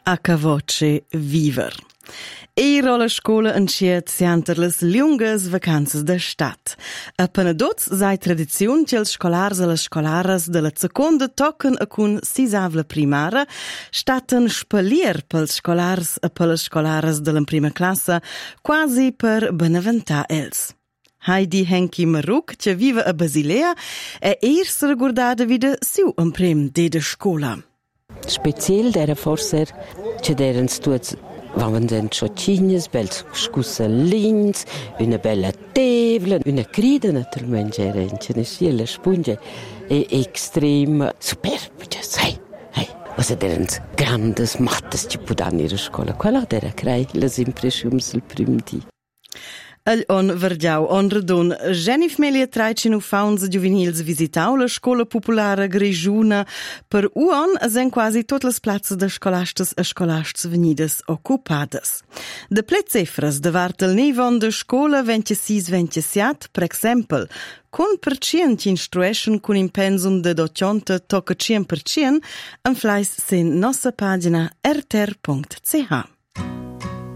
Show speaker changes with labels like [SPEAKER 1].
[SPEAKER 1] a voce viver. Eir alla scola enciet sianter las lungas vacanzas da stat. A Penadoz sai tradiziun che els scolars e las scolaras de la seconda tocken a cun sisavla primara, statten spalier pels scolars e per las scolaras de la prima classa, quasi per beneventar els. Heidi Henki Maruk, che vive a Basilea, è erst regurdada wieder siu un prem de scola.
[SPEAKER 2] Speziell der forser che deren stuz wenn den ciocchines bels scussalins, una bella tevla, una crida naturalmente era sciela spunge e extrem superb, sai. Was deren grandes mattes ci pudan ihre scola. Quella dera crei les impressions il prim di.
[SPEAKER 1] El on vergiau on redon Genif Melia traicinu fauns juvenils visitau la scola populara Grigiuna per uon sen quasi tot las plazzas de scolastas e scolasts venidas occupadas. De plezefras de vartel nivon de scola 26-27, per exempel, con percient instrueschen con impensum de docente tocca 100%, en fleis sen nossa pagina rter.ch.